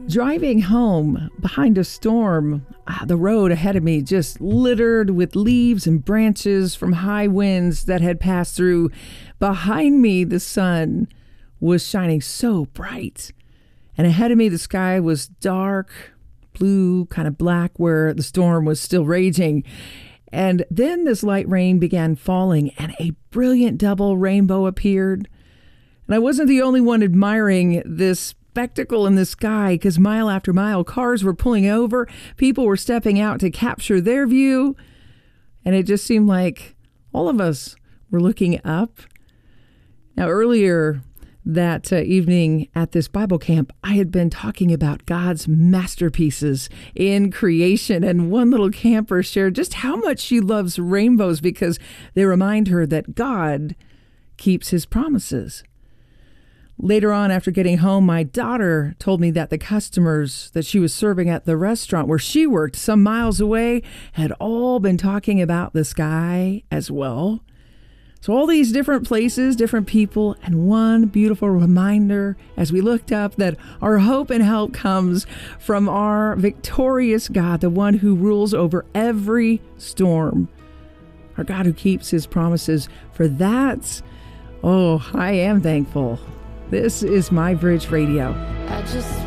Driving home behind a storm, the road ahead of me just littered with leaves and branches from high winds that had passed through. Behind me, the sun was shining so bright. And ahead of me, the sky was dark, blue, kind of black, where the storm was still raging. And then this light rain began falling, and a brilliant double rainbow appeared. And I wasn't the only one admiring this spectacle in the sky, because mile after mile, cars were pulling over, people were stepping out to capture their view, and it just seemed like all of us were looking up. Now, earlier that evening at this Bible camp, I had been talking about God's masterpieces in creation, and one little camper shared just how much she loves rainbows because they remind her that God keeps his promises. Later on, after getting home, my daughter told me that the customers that she was serving at the restaurant where she worked some miles away had all been talking about the sky as well. So all these different places, different people, and one beautiful reminder as we looked up that our hope and help comes from our victorious God, the one who rules over every storm, our God who keeps his promises. For that, I am thankful. This is My Bridge Radio.